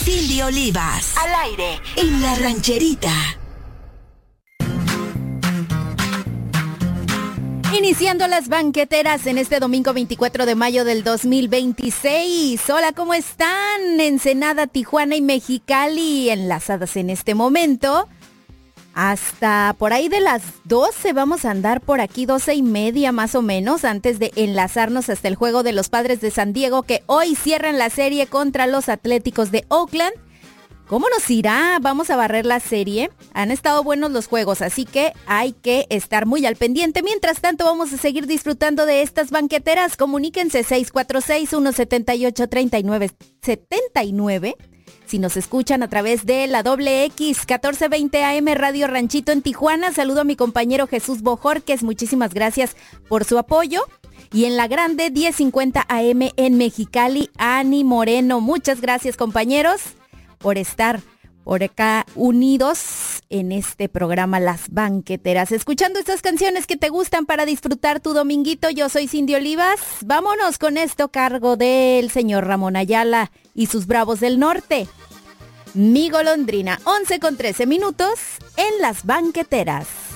Cindy Olivas. Al aire en La Rancherita. Iniciando las banqueteras en este domingo 24 de mayo del 2026. Hola, ¿cómo están? Ensenada, Tijuana y Mexicali enlazadas en este momento. Hasta por ahí de las 12 vamos a andar por aquí, 12:30 más o menos, antes de enlazarnos hasta el juego de los Padres de San Diego, que hoy cierran la serie contra los Atléticos de Oakland. ¿Cómo nos irá? Vamos a barrer la serie. Han estado buenos los juegos, así que hay que estar muy al pendiente. Mientras tanto, vamos a seguir disfrutando de estas banqueteras. Comuníquense 646-178-3979. Si nos escuchan a través de la doble X 1420 AM Radio Ranchito en Tijuana, saludo a mi compañero Jesús Bojorquez. Muchísimas gracias por su apoyo. Y en la grande 1050 AM en Mexicali, Ani Moreno. Muchas gracias, compañeros, por estar por acá unidos en este programa Las Banqueteras, escuchando estas canciones que te gustan para disfrutar tu dominguito. Yo soy Cindy Olivas. Vámonos con esto, cargo del señor Ramón Ayala y sus Bravos del Norte. Mi golondrina, 11:13 en Las Banqueteras.